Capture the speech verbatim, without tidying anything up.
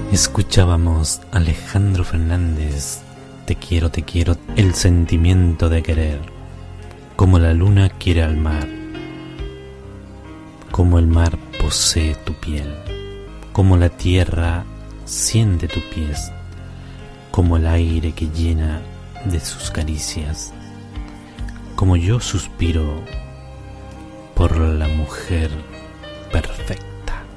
Escuchábamos a Alejandro Fernández, Te quiero, te quiero, el sentimiento de querer, como la luna quiere al mar, como el mar posee tu piel, como la tierra siente tu pies, como el aire que llena de sus caricias, como yo suspiro por la mujer